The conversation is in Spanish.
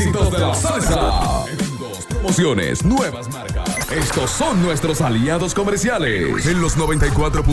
éxitos de la salsa. Eventos, promociones, nuevas marcas. Estos son nuestros aliados comerciales. En los 94.